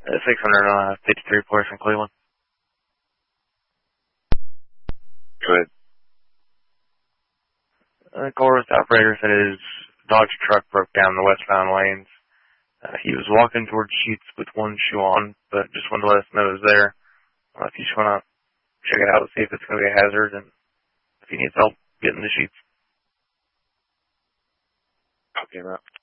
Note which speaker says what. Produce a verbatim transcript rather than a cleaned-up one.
Speaker 1: Uh, six hundred on a fifty-three Porsche from Cleveland.
Speaker 2: Go ahead.
Speaker 1: The Chorus operator said his Dodge truck broke down the westbound lanes. Uh, he was walking towards Sheets with one shoe on, but just wanted to let us know it was there. Uh, if you just want to check it out and see if it's going to be a hazard, and if he needs help getting the Sheets.
Speaker 2: Okay, Matt.